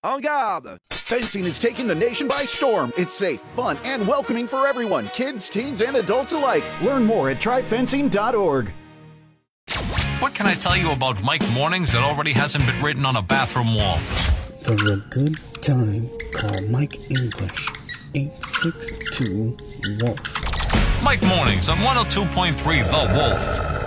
En garde! Fencing is taking the nation by storm. It's safe, fun, and welcoming for everyone, kids, teens, and adults alike. Learn more at tryfencing.org. What can I tell you about Mike Mornings that already hasn't been written on a bathroom wall? For a good time, call Mike English, 862-WOLF. Mike Mornings on 102.3 The Wolf.